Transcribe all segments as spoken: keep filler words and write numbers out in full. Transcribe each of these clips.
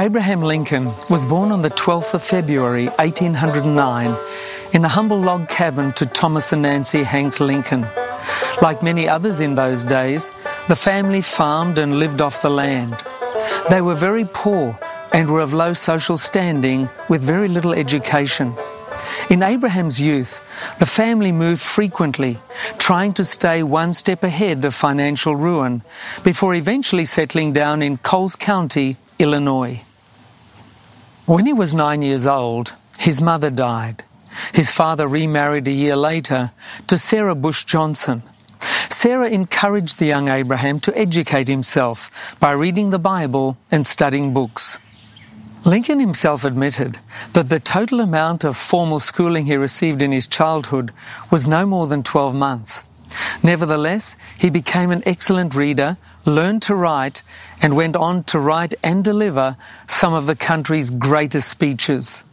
Abraham Lincoln was born on the twelfth of February, eighteen oh nine, in a humble log cabin to Thomas and Nancy Hanks Lincoln. Like many others in those days, the family farmed and lived off the land. They were very poor and were of low social standing with very little education. In Abraham's youth, the family moved frequently, trying to stay one step ahead of financial ruin, before eventually settling down in Coles County, Illinois. When he was nine years old, his mother died. His father remarried a year later to Sarah Bush Johnson. Sarah encouraged the young Abraham to educate himself by reading the Bible and studying books. Lincoln himself admitted that the total amount of formal schooling he received in his childhood was no more than twelve months. Nevertheless, he became an excellent reader, learned to write, and went on to write and deliver some of the country's greatest speeches.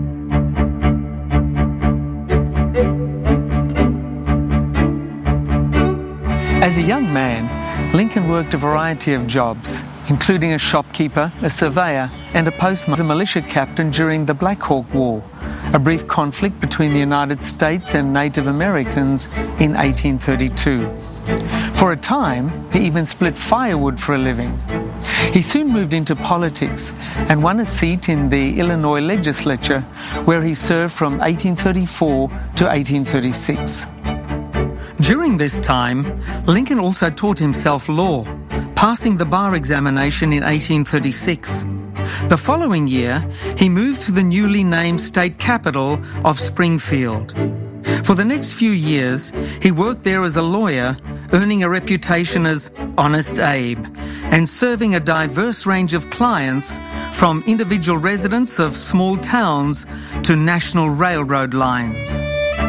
As a young man, Lincoln worked a variety of jobs, including a shopkeeper, a surveyor, and a postman as a militia captain during the Black Hawk War, a brief conflict between the United States and Native Americans in eighteen thirty-two. For a time, he even split firewood for a living. He soon moved into politics and won a seat in the Illinois legislature, where he served from eighteen thirty-four to eighteen thirty-six. During this time, Lincoln also taught himself law, passing the bar examination in eighteen thirty-six. The following year, he moved to the newly named state capital of Springfield. For the next few years, he worked there as a lawyer, earning a reputation as Honest Abe, and serving a diverse range of clients, from individual residents of small towns to national railroad lines.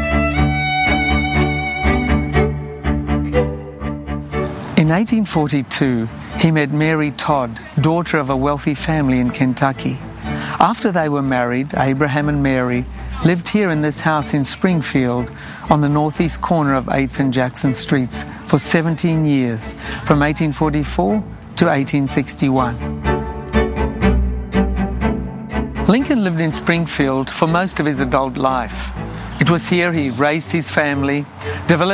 In eighteen forty-two, he met Mary Todd, daughter of a wealthy family in Kentucky. After they were married, Abraham and Mary lived here in this house in Springfield on the northeast corner of eighth and Jackson Streets for seventeen years, from eighteen forty-four to eighteen sixty-one. Lincoln lived in Springfield for most of his adult life. It was here he raised his family, developed